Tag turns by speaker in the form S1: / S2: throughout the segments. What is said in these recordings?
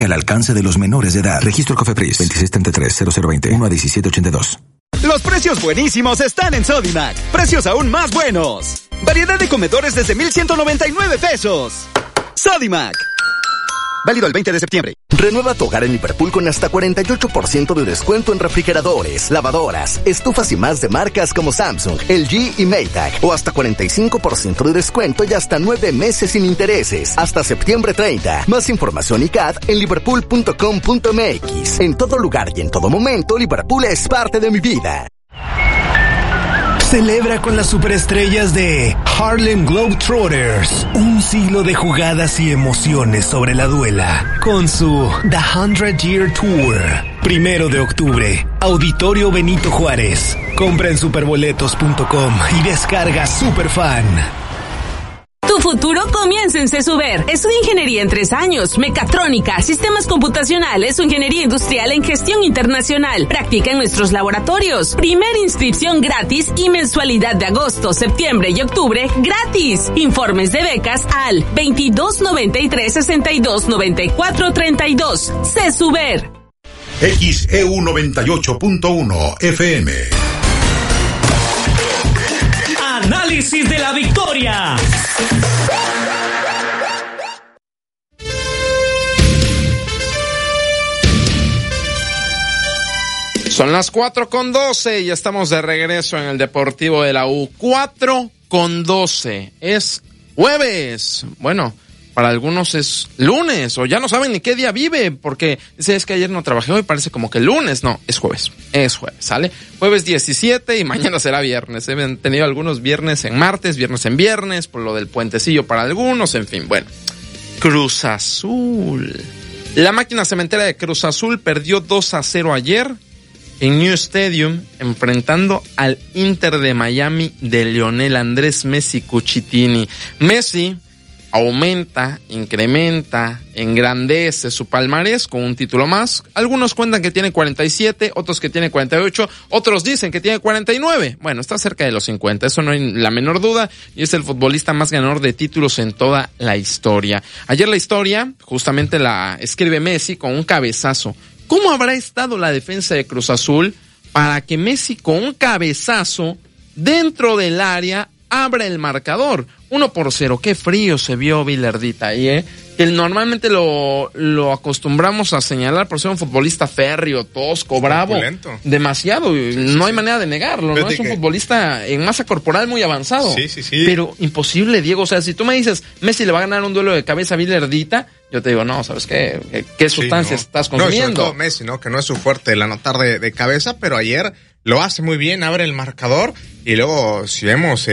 S1: al alcance de los menores de edad. Registro COFEPRIS 2633-0020 1-1782.
S2: Los precios buenísimos están en Sodimac. Precios aún más buenos. Variedad de comedores desde 1,199 pesos. Sodimac. Válido el 20 de septiembre.
S3: Renueva tu hogar en Liverpool con hasta 48% de descuento en refrigeradores, lavadoras, estufas y más de marcas como Samsung, LG y Maytag. O hasta 45% de descuento y hasta 9 meses sin intereses. Hasta septiembre 30. Más información y CAD en liverpool.com.mx. En todo lugar y en todo momento, Liverpool es parte de mi vida.
S4: Celebra con las superestrellas de Harlem Globetrotters un siglo de jugadas y emociones sobre la duela con su The 100 Year Tour. 1 de octubre, Auditorio Benito Juárez. Compra en superboletos.com y descarga Superfan.
S5: Tu futuro comienza en CESUBER. Estudia ingeniería en 3 años, mecatrónica, sistemas computacionales o ingeniería industrial en gestión internacional. Practica en nuestros laboratorios. Primera inscripción gratis y mensualidad de agosto, septiembre y octubre gratis. Informes de becas al 2293-629432. CESUBER.
S6: XEU 98.1 FM.
S7: Análisis de la victoria.
S8: Son las 4:12 y estamos de regreso en el Deportivo de la U. 4:12. Es jueves. Bueno, para algunos es lunes o ya no saben ni qué día vive porque es que ayer no trabajé, hoy parece como que lunes. No, es jueves. Es jueves, ¿sale? Jueves 17 y mañana será viernes. Hemos tenido algunos viernes en martes, viernes en viernes, por lo del puentecillo para algunos, en fin, bueno. Cruz Azul. La máquina cementera de Cruz Azul perdió 2-0 ayer en New Stadium, enfrentando al Inter de Miami de Lionel Andrés Messi Cucitini. Messi aumenta, incrementa, engrandece su palmarés con un título más. Algunos cuentan que tiene 47, otros que tiene 48, otros dicen que tiene 49. Bueno, está cerca de los 50, eso no hay la menor duda, y es el futbolista más ganador de títulos en toda la historia. Ayer la historia justamente la escribe Messi con un cabezazo. ¿Cómo habrá estado la defensa de Cruz Azul para que Messi con un cabezazo dentro del área abra el marcador? 1-0, qué frío se vio Vilardita ahí, que normalmente lo acostumbramos a señalar por ser un futbolista férreo, tosco, bravo, demasiado, no hay manera de negarlo, ¿no? Es un futbolista en masa corporal muy avanzado, pero imposible, Diego, o sea, si tú me dices, Messi le va a ganar un duelo de cabeza a Vilardita, yo te digo, no, ¿sabes qué? ¿Qué sustancias estás consumiendo?
S9: No, sobre todo Messi, ¿no? Que no es su fuerte el anotar de cabeza, pero ayer lo hace muy bien, abre el marcador y luego si vemos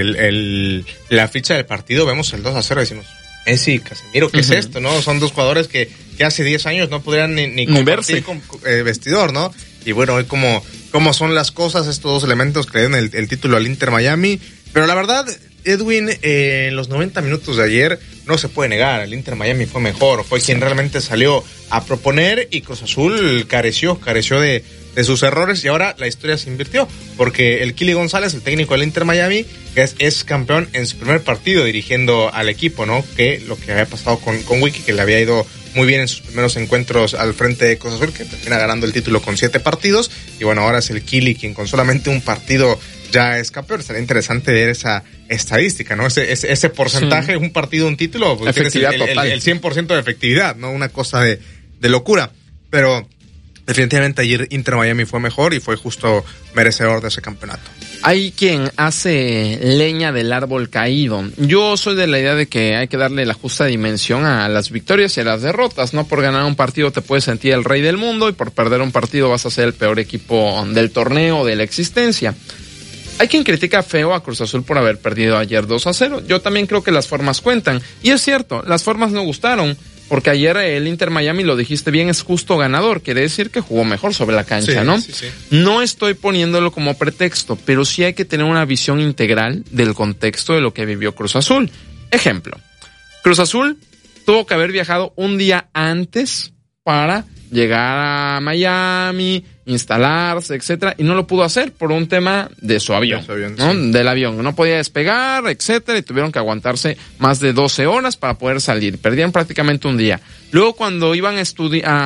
S9: la ficha del partido, vemos el 2-0 y decimos, Messi, Casemiro, ¿qué es esto, no? Son dos jugadores que hace 10 años no podrían ni compartir con vestidor, ¿no? Y bueno, hoy como son las cosas, estos dos elementos que le dieron el título al Inter Miami, pero la verdad, Edwin, en los 90 minutos de ayer no se puede negar, el Inter Miami fue mejor, fue quien realmente salió a proponer y Cruz Azul careció de sus errores y ahora la historia se invirtió porque el Kili González, el técnico del Inter Miami, que es campeón en su primer partido dirigiendo al equipo, ¿no? Que lo que había pasado con Wiki, que le había ido muy bien en sus primeros encuentros al frente de Cruz Azul, que termina ganando el título con 7 partidos y bueno, ahora es el Kili quien con solamente un partido ya es campeón. Sería interesante ver esa estadística, ¿no? Ese porcentaje, un partido, un título, pues
S8: efectividad total.
S9: El 100% de efectividad, ¿no? Una cosa de locura, pero definitivamente ayer Inter Miami fue mejor y fue justo merecedor de ese campeonato.
S8: Hay quien hace leña del árbol caído. Yo soy de la idea de que hay que darle la justa dimensión a las victorias y a las derrotas. No por ganar un partido te puedes sentir el rey del mundo y por perder un partido vas a ser el peor equipo del torneo, de la existencia. Hay quien critica feo a Cruz Azul por haber perdido ayer 2-0. Yo también creo que las formas cuentan. Y es cierto, las formas no gustaron. Porque ayer el Inter Miami, lo dijiste bien, es justo ganador. Quiere decir que jugó mejor sobre la cancha, ¿no? Sí. No estoy poniéndolo como pretexto, pero sí hay que tener una visión integral del contexto de lo que vivió Cruz Azul. Ejemplo, Cruz Azul tuvo que haber viajado un día antes para llegar a Miami, instalarse, etcétera, y no lo pudo hacer por un tema de su avión, ¿no? Sí. Del avión. No podía despegar, etcétera, y tuvieron que aguantarse más de 12 horas para poder salir. Perdieron prácticamente un día. Luego, cuando iban a